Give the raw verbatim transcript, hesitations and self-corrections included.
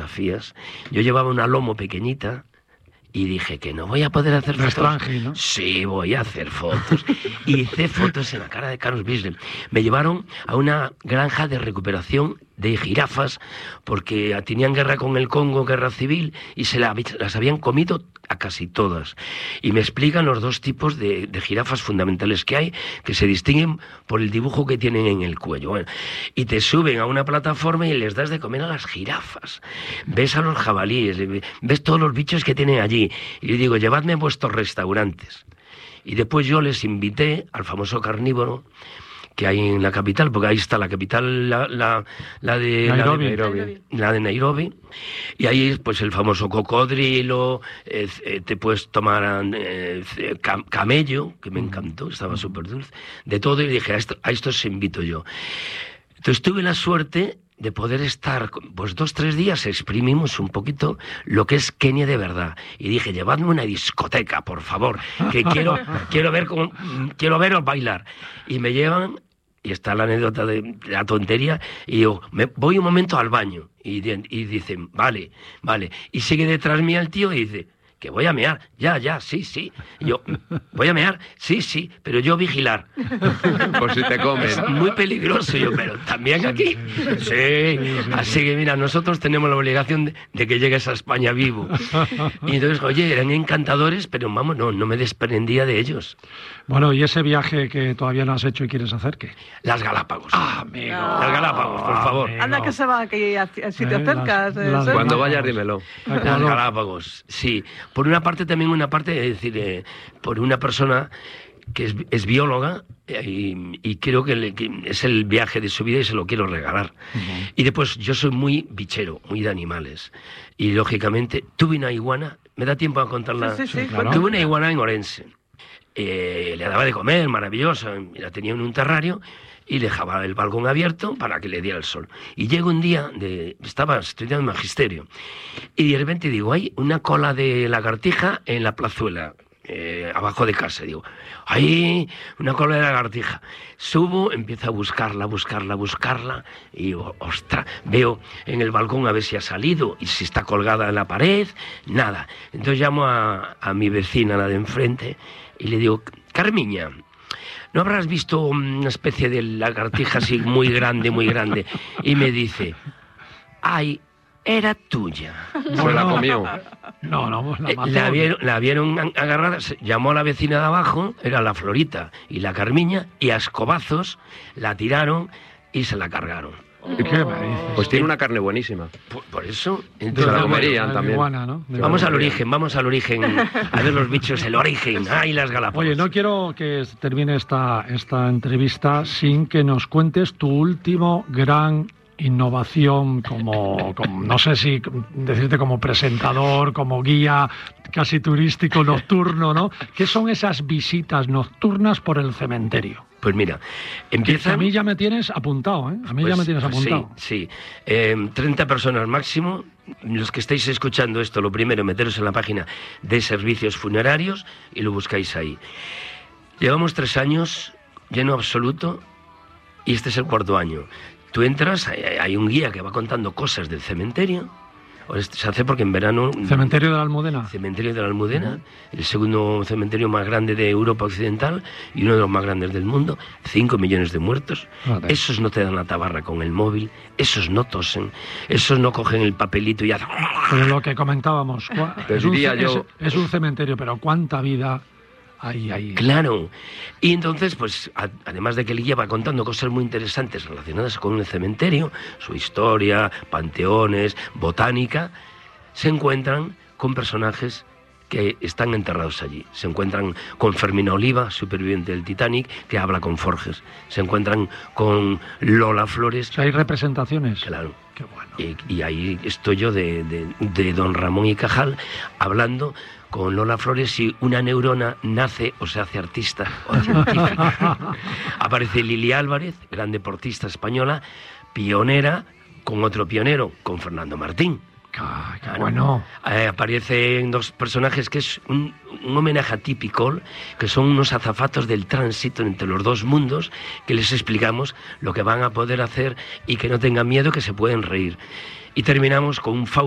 fotografías. Yo llevaba una lomo pequeñita y dije que no voy a poder hacer fotos. Strange, ¿no? Sí, voy a hacer fotos. Y hice fotos en la cara de Carlos Bisle. Me llevaron a una granja de recuperación de jirafas porque tenían guerra con el Congo, guerra civil, y se la, las habían comido a casi todas. Y me explican los dos tipos de, de jirafas fundamentales que hay, que se distinguen por el dibujo que tienen en el cuello. Bueno, y te suben a una plataforma y les das de comer a las jirafas. Ves a los jabalíes, ves todos los bichos que tienen allí. Y les digo, llevadme a vuestros restaurantes. Y después yo les invité al famoso carnívoro que hay en la capital, porque ahí está la capital, la, la, la, de, Nairobi. la, de, Nairobi, la de Nairobi, y ahí pues el famoso cocodrilo, eh, te puedes tomar eh, camello, que me encantó, estaba súper dulce, de todo, y dije, a esto, a esto se invito yo. Entonces tuve la suerte de poder estar, pues dos, tres días exprimimos un poquito lo que es Kenia de verdad. Y dije, llevadme una discoteca, por favor, que quiero, quiero ver cómo, quiero veros bailar. Y me llevan, y está la anécdota de la tontería, y digo, me voy un momento al baño. Y, y dicen, vale, vale. Y sigue detrás mía el tío y dice, que voy a mear, ya, ya, sí, sí. Y yo, voy a mear, sí, sí, pero yo vigilar. Por si te comen. Es muy peligroso, yo, pero también aquí. Sí, así que mira, nosotros tenemos la obligación de, de que llegues a España vivo. Y entonces, oye, eran encantadores, pero vamos, no, no me desprendía de ellos. Bueno, ¿y ese viaje que todavía no has hecho y quieres hacer qué? Las Galápagos. Ah, amigo. Las Galápagos, por favor. Amigo. Anda que se va aquí a, a sitios eh, cerca. Las, las Cuando vayas, dímelo. Las Galápagos, sí. Por una parte, también una parte, es decir, eh, por una persona que es, es bióloga eh, y, y creo que, le, que es el viaje de su vida y se lo quiero regalar. Uh-huh. Y después, yo soy muy bichero, muy de animales. Y lógicamente, tuve una iguana, ¿me da tiempo a contarla? Sí, sí, sí, claro. Tuve una iguana en Orense. Eh, le daba de comer, maravillosa, la tenía en un terrario y dejaba el balcón abierto para que le diera el sol. Y llega un día, de, estaba estudiando magisterio, y de repente digo, hay una cola de lagartija en la plazuela, eh, abajo de casa. Digo, ¡ay! Una cola de lagartija. Subo, empiezo a buscarla, buscarla, buscarla, y digo, ¡ostras! Veo en el balcón a ver si ha salido, y si está colgada en la pared, nada. Entonces llamo a, a mi vecina, la de enfrente, y le digo, Carmiña, ¿no habrás visto una especie de lagartija así muy grande, muy grande? Y me dice, ay, era tuya. Se la comió. No, no, la mató. Eh, la, vieron, la vieron agarrada, llamó a la vecina de abajo, era la Florita y la Carmiña, y a escobazos la tiraron y se la cargaron. ¿Y qué me dices? Pues tiene una carne buenísima. Por, por eso... Entonces, se la comerían también. Iguana, ¿no? Vamos al origen, vamos al origen, a ver los bichos, el origen, ay, las Galápagos. Oye, no quiero que termine esta, esta entrevista sin que nos cuentes tu último gran innovación como, como, no sé si decirte como presentador, como guía casi turístico nocturno, ¿no? ¿Qué son esas visitas nocturnas por el cementerio? Pues mira, empieza... A mí ya me tienes apuntado, ¿eh? A mí pues, ya me tienes pues apuntado. Sí, sí. Eh, treinta personas máximo. Los que estáis escuchando esto, lo primero, meteros en la página de servicios funerarios y lo buscáis ahí. Llevamos tres años, lleno absoluto, y este es el cuarto año. Tú entras, hay, hay un guía que va contando cosas del cementerio. Se hace porque en verano... ¿Cementerio de la Almudena? Cementerio de la Almudena, uh-huh. El segundo cementerio más grande de Europa Occidental y uno de los más grandes del mundo. Cinco millones de muertos. Vale. Esos no te dan la tabarra con el móvil, esos no tosen, esos no cogen el papelito y hacen... Pero lo que comentábamos, es un, yo... es, es un cementerio, pero ¿cuánta vida...? Ahí, ahí. Claro. Y entonces, pues, a, además de que el guía va contando cosas muy interesantes relacionadas con el cementerio, su historia, panteones, botánica, se encuentran con personajes que están enterrados allí. Se encuentran con Fermina Oliva, superviviente del Titanic, que habla con Forges. Se encuentran con Lola Flores. O sea, hay representaciones. Claro. Qué bueno. Y, y ahí estoy yo de, de, de don Ramón y Cajal hablando con Lola Flores si una neurona nace o se hace artista o científica. Aparece Lili Álvarez, gran deportista española, pionera, con otro pionero, con Fernando Martín. Ah, qué claro. Bueno. Eh, aparecen dos personajes que es un, un homenaje a Típico, que son unos azafatos del tránsito entre los dos mundos, que les explicamos lo que van a poder hacer y que no tengan miedo, que se pueden reír. Y terminamos con un